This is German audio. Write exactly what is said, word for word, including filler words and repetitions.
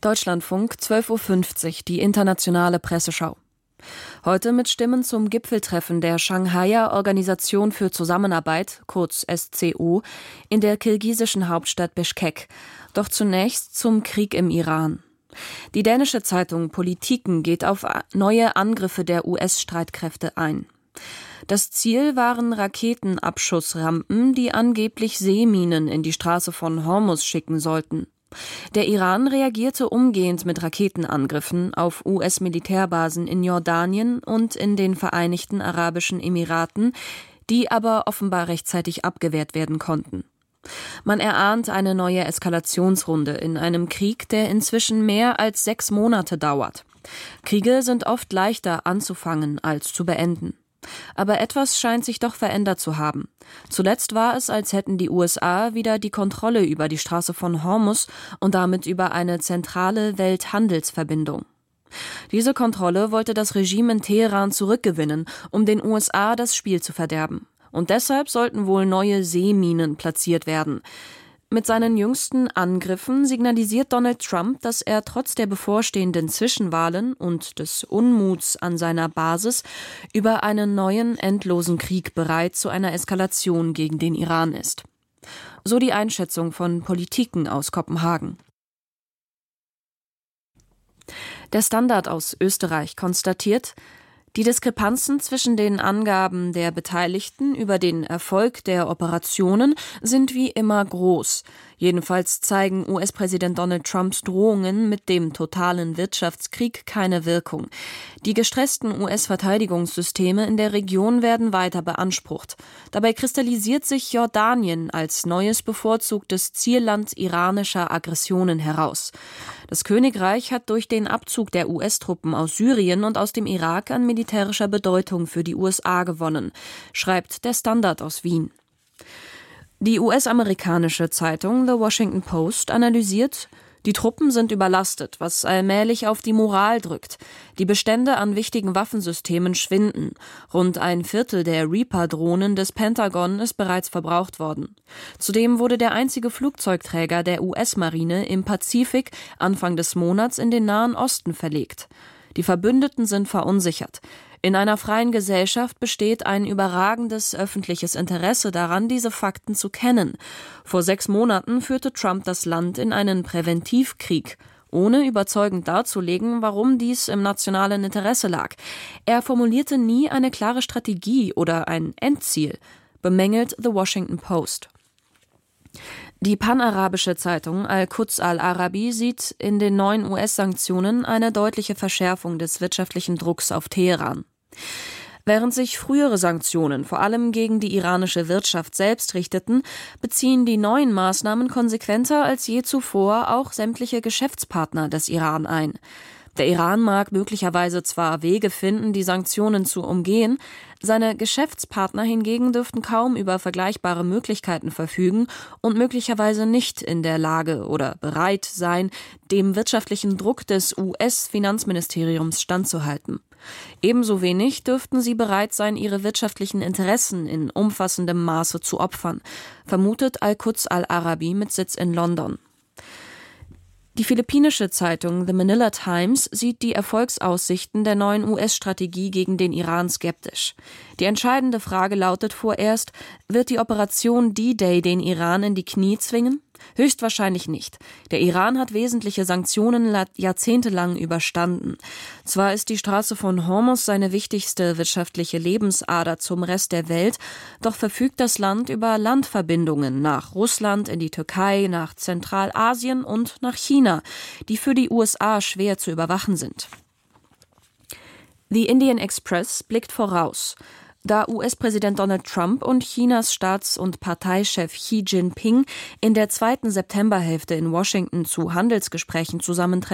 Deutschlandfunk, zwölf Uhr fünfzig, die internationale Presseschau. Heute mit Stimmen zum Gipfeltreffen der Shanghaier Organisation für Zusammenarbeit, kurz S C O, in der kirgisischen Hauptstadt Bischkek. Doch zunächst zum Krieg im Iran. Die dänische Zeitung Politiken geht auf neue Angriffe der U S-Streitkräfte ein. Das Ziel waren Raketenabschussrampen, die angeblich Seeminen in die Straße von Hormuz schicken sollten. Der Iran reagierte umgehend mit Raketenangriffen auf U S-Militärbasen in Jordanien und in den Vereinigten Arabischen Emiraten, die aber offenbar rechtzeitig abgewehrt werden konnten. Man erahnt eine neue Eskalationsrunde in einem Krieg, der inzwischen mehr als sechs Monate dauert. Kriege sind oft leichter anzufangen als zu beenden. Aber etwas scheint sich doch verändert zu haben. Zuletzt war es, als hätten die U S A wieder die Kontrolle über die Straße von Hormuz und damit über eine zentrale Welthandelsverbindung. Diese Kontrolle wollte das Regime in Teheran zurückgewinnen, um den U S A das Spiel zu verderben. Und deshalb sollten wohl neue Seeminen platziert werden. Mit seinen jüngsten Angriffen signalisiert Donald Trump, dass er trotz der bevorstehenden Zwischenwahlen und des Unmuts an seiner Basis über einen neuen, endlosen Krieg bereit zu einer Eskalation gegen den Iran ist. So die Einschätzung von Politiken aus Kopenhagen. Der Standard aus Österreich konstatiert, die Diskrepanzen zwischen den Angaben der Beteiligten über den Erfolg der Operationen sind wie immer groß. Jedenfalls zeigen U S-Präsident Donald Trumps Drohungen mit dem totalen Wirtschaftskrieg keine Wirkung. Die gestressten U S-Verteidigungssysteme in der Region werden weiter beansprucht. Dabei kristallisiert sich Jordanien als neues bevorzugtes Zielland iranischer Aggressionen heraus. Das Königreich hat durch den Abzug der U S-Truppen aus Syrien und aus dem Irak an militärischer Bedeutung für die U S A gewonnen, schreibt der Standard aus Wien. Die U S-amerikanische Zeitung The Washington Post analysiert, die Truppen sind überlastet, was allmählich auf die Moral drückt. Die Bestände an wichtigen Waffensystemen schwinden. Rund ein Viertel der Reaper-Drohnen des Pentagon ist bereits verbraucht worden. Zudem wurde der einzige Flugzeugträger der U S-Marine im Pazifik Anfang des Monats in den Nahen Osten verlegt. Die Verbündeten sind verunsichert. In einer freien Gesellschaft besteht ein überragendes öffentliches Interesse daran, diese Fakten zu kennen. Vor sechs Monaten führte Trump das Land in einen Präventivkrieg, ohne überzeugend darzulegen, warum dies im nationalen Interesse lag. Er formulierte nie eine klare Strategie oder ein Endziel, bemängelt The Washington Post. Die panarabische Zeitung Al-Quds Al-Arabi sieht in den neuen U S-Sanktionen eine deutliche Verschärfung des wirtschaftlichen Drucks auf Teheran. Während sich frühere Sanktionen vor allem gegen die iranische Wirtschaft selbst richteten, beziehen die neuen Maßnahmen konsequenter als je zuvor auch sämtliche Geschäftspartner des Iran ein. Der Iran mag möglicherweise zwar Wege finden, die Sanktionen zu umgehen, seine Geschäftspartner hingegen dürften kaum über vergleichbare Möglichkeiten verfügen und möglicherweise nicht in der Lage oder bereit sein, dem wirtschaftlichen Druck des U S-Finanzministeriums standzuhalten. Ebenso wenig dürften sie bereit sein, ihre wirtschaftlichen Interessen in umfassendem Maße zu opfern, vermutet Al-Quds Al-Arabi mit Sitz in London. Die philippinische Zeitung The Manila Times sieht die Erfolgsaussichten der neuen U S-Strategie gegen den Iran skeptisch. Die entscheidende Frage lautet vorerst, wird die Operation D-Day den Iran in die Knie zwingen? Höchstwahrscheinlich nicht. Der Iran hat wesentliche Sanktionen jahrzehntelang überstanden. Zwar ist die Straße von Hormuz seine wichtigste wirtschaftliche Lebensader zum Rest der Welt, doch verfügt das Land über Landverbindungen nach Russland, in die Türkei, nach Zentralasien und nach China, die für die U S A schwer zu überwachen sind. The Indian Express blickt voraus. Da U S-Präsident Donald Trump und Chinas Staats- und Parteichef Xi Jinping in der zweiten Septemberhälfte in Washington zu Handelsgesprächen zusammentreffen,